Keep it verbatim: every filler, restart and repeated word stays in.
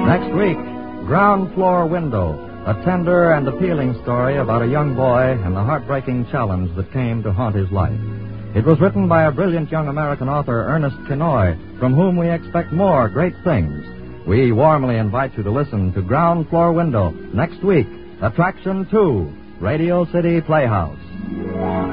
Next week, Ground Floor Window, a tender and appealing story about a young boy and the heartbreaking challenge that came to haunt his life. It was written by a brilliant young American author, Ernest Kinoy, from whom we expect more great things. We warmly invite you to listen to Ground Floor Window next week. Attraction two, Radio City Playhouse.